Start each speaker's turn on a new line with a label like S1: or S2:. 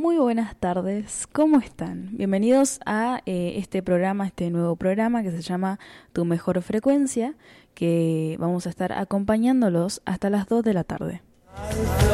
S1: muy buenas tardes, ¿cómo están? Bienvenidos a este nuevo programa que se llama Tu Mejor Frecuencia, que vamos a estar acompañándolos hasta las 2 de la tarde.